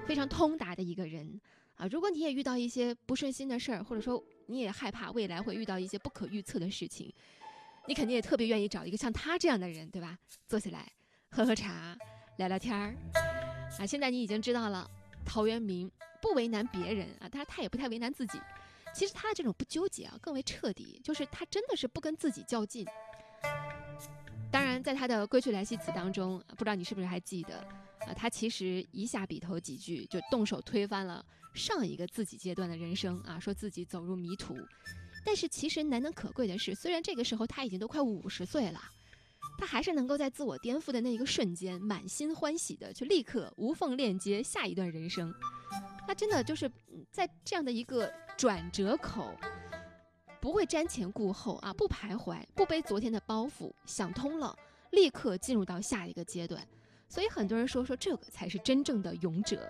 非常通达的一个人啊。如果你也遇到一些不顺心的事儿，或者说你也害怕未来会遇到一些不可预测的事情，你肯定也特别愿意找一个像他这样的人，对吧？坐下来喝喝茶，聊聊天儿啊。现在你已经知道了，陶渊明不为难别人啊，但是他也不太为难自己。其实他的这种不纠结啊，更为彻底，就是他真的是不跟自己较劲。当然，在他的《归去来兮辞》当中，不知道你是不是还记得，他其实一下笔头几句就动手推翻了上一个自己阶段的人生啊，说自己走入迷途。但是其实难能可贵的是，虽然这个时候他已经都快50岁了，他还是能够在自我颠覆的那一个瞬间，满心欢喜的去立刻无缝链接下一段人生。他真的就是在这样的一个转折口，不会瞻前顾后啊，不徘徊，不背昨天的包袱，想通了，立刻进入到下一个阶段。所以很多人说这个才是真正的勇者。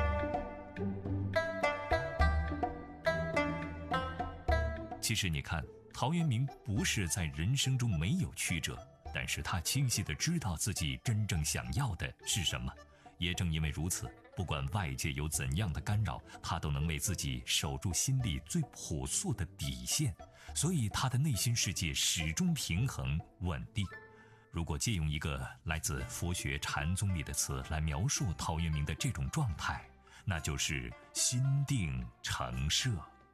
其实你看，陶渊明不是在人生中没有曲折，但是他清晰地知道自己真正想要的是什么。也正因为如此，不管外界有怎样的干扰，他都能为自己守住心里最朴素的底线，所以他的内心世界始终平衡稳定。如果借用一个来自佛学禅宗里的词来描述陶渊明的这种状态，那就是心定诚摄。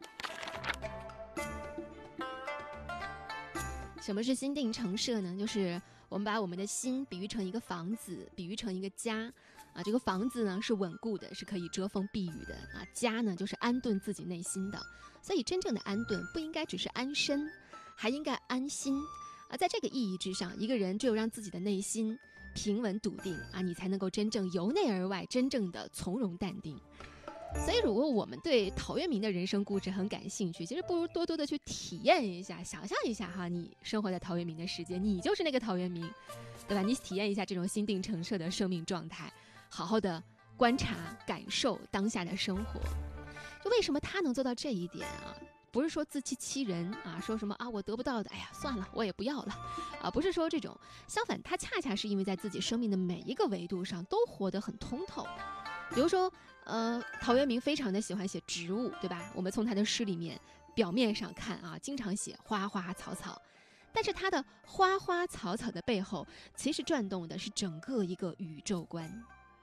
什么是心定诚摄呢？就是我们把我们的心比喻成一个房子，比喻成一个家啊。这个房子呢是稳固的，是可以遮风避雨的啊。家呢就是安顿自己内心的。所以真正的安顿不应该只是安身，还应该安心啊。在这个意义之上，一个人只有让自己的内心平稳笃定啊，你才能够真正由内而外真正的从容淡定。所以如果我们对陶渊明的人生故事很感兴趣，其实不如多多的去体验一下，想象一下哈，你生活在陶渊明的世界，你就是那个陶渊明，对吧？你体验一下这种心定诚摄的生命状态，好好的观察感受当下的生活。就为什么他能做到这一点啊？不是说自欺欺人啊，说什么啊我得不到的，哎呀算了，我也不要了啊，不是说这种。相反，他恰恰是因为在自己生命的每一个维度上都活得很通透。比如说陶渊明非常的喜欢写植物，对吧？我们从他的诗里面表面上看啊，经常写花花草草，但是他的花花草草的背后，其实转动的是整个一个宇宙观。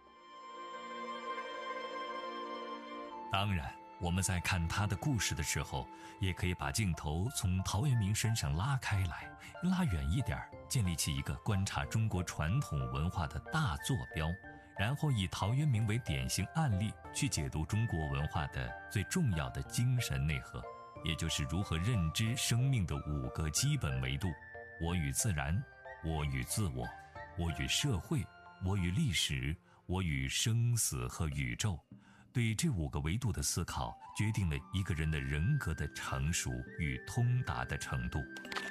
当然，我们在看他的故事的时候，也可以把镜头从陶渊明身上拉开来，拉远一点，建立起一个观察中国传统文化的大坐标，然后以陶渊明为典型案例去解读中国文化的最重要的精神内核，也就是如何认知生命的5个基本维度：我与自然，我与自我，我与社会，我与历史，我与生死和宇宙。对这5个维度的思考，决定了一个人的人格的成熟与通达的程度。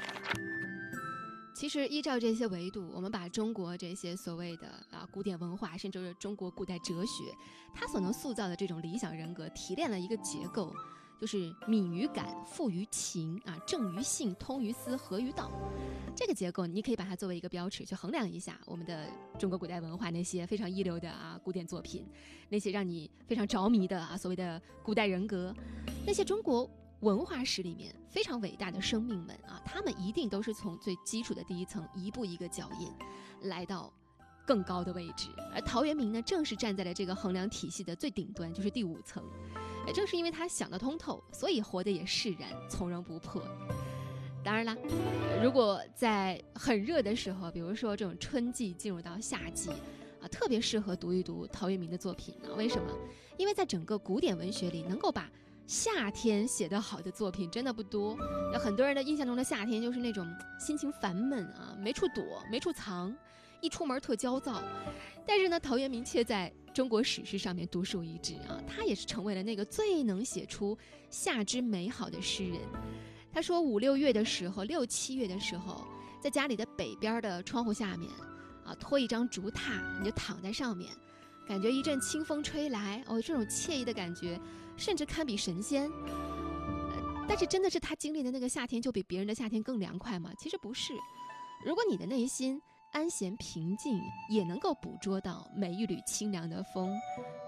其实依照这些维度，我们把中国这些所谓的古典文化，甚至是中国古代哲学，它所能塑造的这种理想人格，提炼了一个结构，就是敏于感，富于情啊，正于性，通于思，合于道。这个结构你可以把它作为一个标尺去衡量一下我们的中国古代文化那些非常一流的古典作品，那些让你非常着迷的所谓的古代人格，那些中国文化史里面非常伟大的生命们他们一定都是从最基础的第一层一步一个脚印来到更高的位置。而陶渊明呢，正是站在了这个衡量体系的最顶端，就是第5层。也正是因为他想得通透，所以活得也释然，从容不迫。当然啦，如果在很热的时候，比如说这种春季进入到夏季特别适合读一读陶渊明的作品呢。为什么？因为在整个古典文学里，能够把夏天写得好的作品真的不多。有很多人的印象中的夏天就是那种心情烦闷没处躲，没处藏，一出门特焦躁。但是呢，陶渊明却在中国史诗上面独树一帜他也是成为了那个最能写出夏之美好的诗人。他说5、6月的时候，6、7月的时候，在家里的北边的窗户下面拖一张竹榻，你就躺在上面，感觉一阵清风吹来，这种惬意的感觉甚至堪比神仙。但是真的是他经历的那个夏天就比别人的夏天更凉快吗？其实不是。如果你的内心安闲平静，也能够捕捉到每一缕清凉的风，